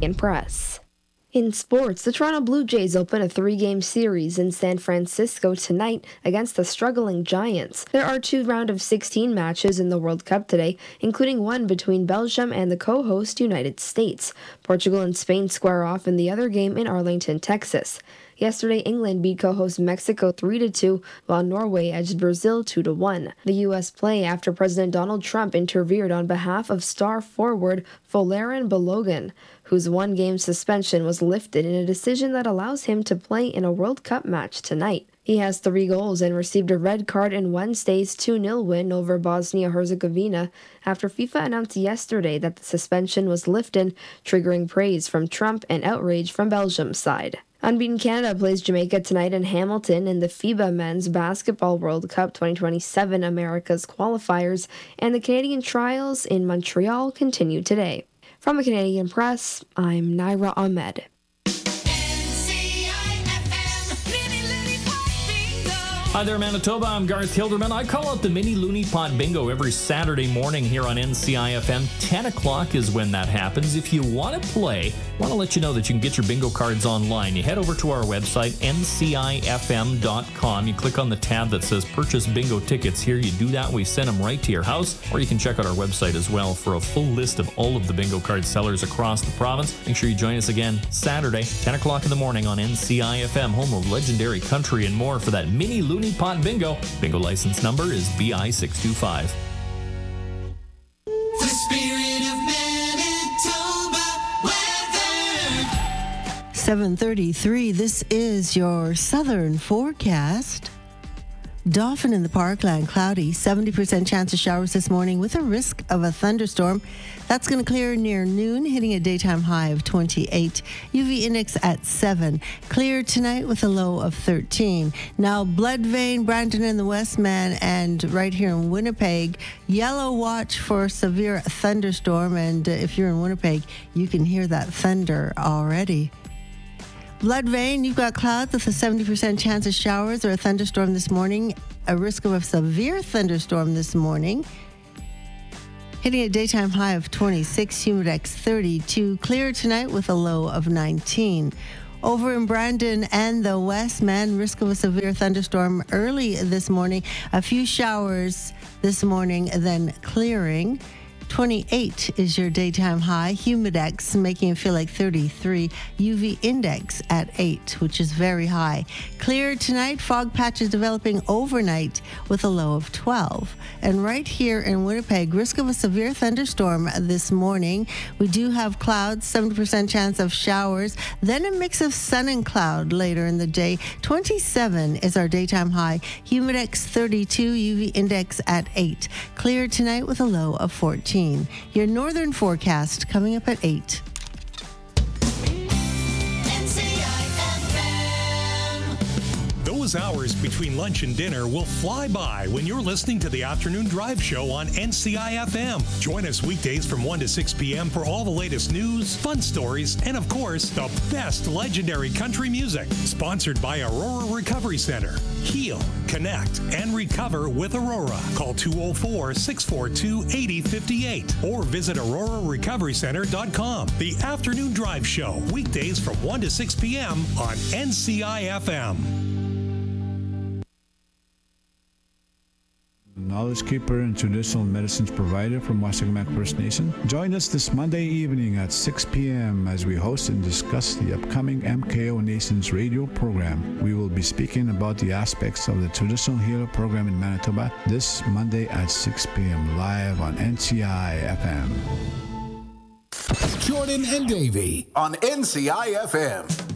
and Press. In sports, the Toronto Blue Jays open a 3-game series in San Francisco tonight against the struggling Giants. There are 2 round-of-16 matches in the World Cup today, including one between Belgium and the co-host United States. Portugal and Spain square off in the other game in Arlington, Texas. Yesterday, England beat co-host Mexico 3-2, while Norway edged Brazil 2-1. The U.S. play after President Donald Trump interfered on behalf of star forward Folarin Balogun, whose 1-game suspension was lifted in a decision that allows him to play in a World Cup match tonight. He has 3 goals and received a red card in Wednesday's 2-0 win over Bosnia-Herzegovina after FIFA announced yesterday that the suspension was lifted, triggering praise from Trump and outrage from Belgium's side. Unbeaten Canada plays Jamaica tonight in Hamilton in the FIBA Men's Basketball World Cup 2027 America's qualifiers, and the Canadian trials in Montreal continue today. From the Canadian Press, I'm Naira Ahmed. Hi there, Manitoba. I'm Garth Hilderman. I call out the Mini Looney Pot Bingo every Saturday morning here on NCIFM. 10 o'clock is when that happens. If you want to play, I want to let you know that you can get your bingo cards online. You head over to our website, ncifm.com. You click on the tab that says Purchase Bingo Tickets. Here you do that. We send them right to your house. Or you can check out our website as well for a full list of all of the bingo card sellers across the province. Make sure you join us again Saturday, 10 o'clock in the morning on NCIFM, home of legendary country and more for that Mini Looney Pot Bingo. Bingo license number is BI625. The spirit of Manitoba weather. 7:33. This is your southern forecast. Dauphin in the Parkland, cloudy, 70% chance of showers this morning with a risk of a thunderstorm. That's going to clear near noon, hitting a daytime high of 28. UV index at 7. Clear tonight with a low of 13. Now, Bloodvein, Brandon in the Westman, and right here in Winnipeg, yellow watch for severe thunderstorm. And if you're in Winnipeg, you can hear that thunder already. Bloodvein, you've got clouds with a 70% chance of showers or a thunderstorm this morning. A risk of a severe thunderstorm this morning. Hitting a daytime high of 26, humidex 32. Clear tonight with a low of 19. Over in Brandon and the Westman, risk of a severe thunderstorm early this morning. A few showers this morning, then clearing. 28 is your daytime high. Humidex making it feel like 33. UV index at 8, which is very high. Clear tonight. Fog patches developing overnight with a low of 12. And right here in Winnipeg, risk of a severe thunderstorm this morning. We do have clouds, 70% chance of showers, then a mix of sun and cloud later in the day. 27 is our daytime high. Humidex 32, UV index at 8. Clear tonight with a low of 14. Your northern forecast coming up at 8. Those hours between lunch and dinner will fly by when you're listening to the Afternoon Drive Show on NCIFM. Join us weekdays from 1 to 6 p.m. for all the latest news, fun stories, and of course, the best legendary country music. Sponsored by Aurora Recovery Center. Heal, connect, and recover with Aurora. Call 204-642-8058 or visit aurorarecoverycenter.com. The Afternoon Drive Show, weekdays from 1 to 6 p.m. on NCIFM. Knowledge keeper and traditional medicines provider from Wasakmak First Nation. Join us this Monday evening at 6 p.m. as we host and discuss the upcoming MKO Nations radio program. We will be speaking about the aspects of the traditional healer program in Manitoba this Monday at 6 p.m. live on NCI FM. Jordan and Davey on NCI FM.